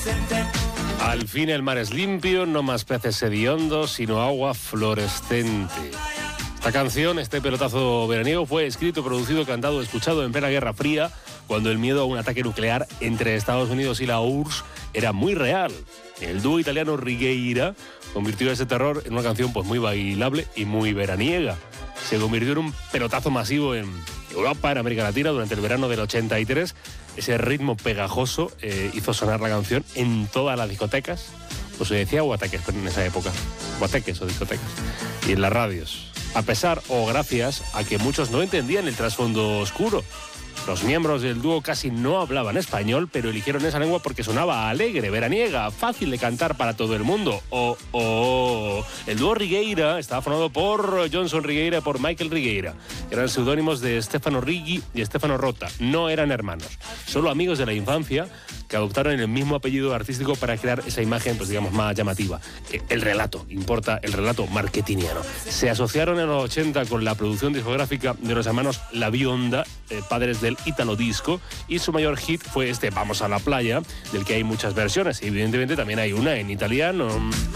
Al fin el mar es limpio, no más peces hediondos, sino agua fluorescente. Esta canción, este pelotazo veraniego, fue escrito, producido, cantado, escuchado en plena Guerra Fría, cuando el miedo a un ataque nuclear entre Estados Unidos y la URSS era muy real. El dúo italiano Righeira convirtió ese terror en una canción pues muy bailable y muy veraniega. Se convirtió en un pelotazo masivo en Europa, en América Latina, durante el verano del 83. Ese ritmo pegajoso hizo sonar la canción en todas las discotecas, o se decía guateques en esa época, guateques o discotecas, y en las radios. A pesar o gracias a que muchos no entendían el trasfondo oscuro. Los miembros del dúo casi no hablaban español, pero eligieron esa lengua porque sonaba alegre, veraniega, fácil de cantar para todo el mundo. El dúo Righeira estaba formado por Johnson Righeira y por Michael Righeira. Eran seudónimos de Stefano Righi y Stefano Rota. No eran hermanos, solo amigos de la infancia que adoptaron el mismo apellido artístico para crear esa imagen, pues digamos, más llamativa. El relato, importa el relato marketingiano. Se asociaron en los 80 con la producción discográfica de los hermanos La Bionda, padres del Italo Disco, y su mayor hit fue este Vamos a la playa, del que hay muchas versiones. Evidentemente también hay una en italiano.